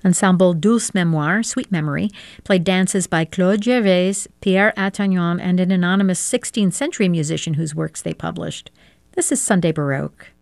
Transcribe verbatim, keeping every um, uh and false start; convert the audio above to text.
Ensemble Douce Mémoire, Sweet Memory, played dances by Claude Gervais, Pierre Attagnon, and an anonymous sixteenth century musician whose works they published. This is Sunday Baroque.